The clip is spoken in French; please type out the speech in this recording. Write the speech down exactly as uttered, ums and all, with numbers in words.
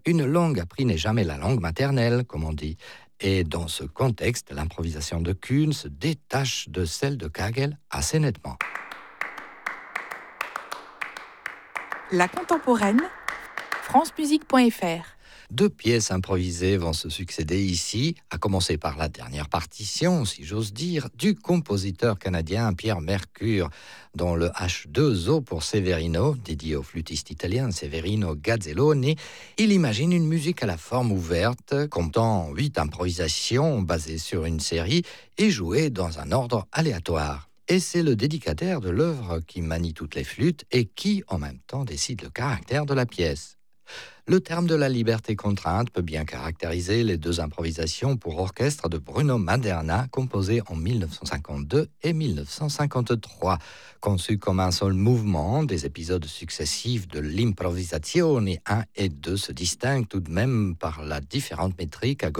Une langue apprise n'est jamais la langue maternelle, comme on dit. Et dans ce contexte, l'improvisation de Kuhn se détache de celle de Kagel assez nettement. La contemporaine, france musique point f r. Deux pièces improvisées vont se succéder ici, à commencer par la dernière partition, si j'ose dire, du compositeur canadien Pierre Mercure, dont le H deux O pour Severino, dédié au flûtiste italien Severino Gazzelloni. Il imagine une musique à la forme ouverte, comptant huit improvisations basées sur une série et jouées dans un ordre aléatoire. Et c'est le dédicataire de l'œuvre qui manie toutes les flûtes et qui, en même temps, décide le caractère de la pièce. Le terme de la liberté contrainte peut bien caractériser les deux improvisations pour orchestre de Bruno Maderna, composées en dix-neuf cent cinquante-deux et dix-neuf cent cinquante-trois. Conçues comme un seul mouvement, des épisodes successifs de l'improvisazione un et deux se distinguent tout de même par la différente métrique à